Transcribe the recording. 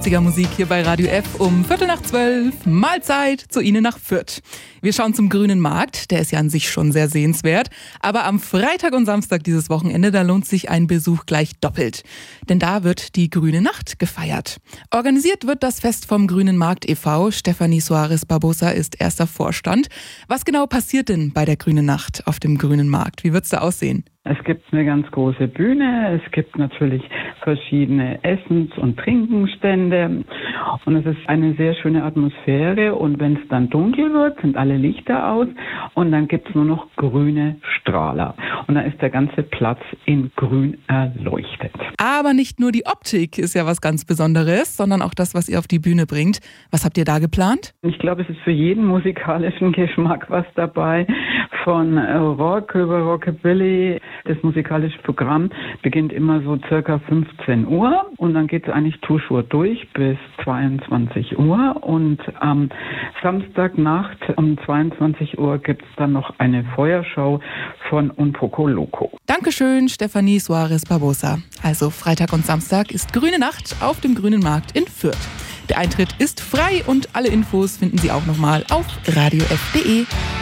80er Musik hier bei Radio F um 11:45. Mahlzeit zu Ihnen nach Fürth. Wir schauen zum Grünen Markt, der ist ja an sich schon sehr sehenswert. Aber am Freitag und Samstag dieses Wochenende, da lohnt sich ein Besuch gleich doppelt. Denn da wird die Grüne Nacht gefeiert. Organisiert wird das Fest vom Grünen Markt e.V. Stefanie Soares Barbosa ist erster Vorstand. Was genau passiert denn bei der Grünen Nacht auf dem Grünen Markt? Wie wird's da aussehen? Es gibt eine ganz große Bühne, es gibt natürlich verschiedene Essens- und Trinkenstände und es ist eine sehr schöne Atmosphäre und wenn es dann dunkel wird, sind alle Lichter aus und dann gibt es nur noch grüne Strahler und dann ist der ganze Platz in grün erleuchtet. Aber nicht nur die Optik ist ja was ganz Besonderes, sondern auch das, was ihr auf die Bühne bringt. Was habt ihr da geplant? Ich glaube, es ist für jeden musikalischen Geschmack was dabei, von Rock über Rockabilly. Das musikalische Programm beginnt immer so circa 15 Uhr und dann geht es eigentlich Tuschur durch bis 22 Uhr und am Samstagnacht um 22 Uhr gibt es dann noch eine Feuershow von Un Poco Loco. Dankeschön, Stefanie Soares Barbosa. Also Freitag und Samstag ist Grüne Nacht auf dem Grünen Markt in Fürth. Der Eintritt ist frei und alle Infos finden Sie auch nochmal auf radiof.de.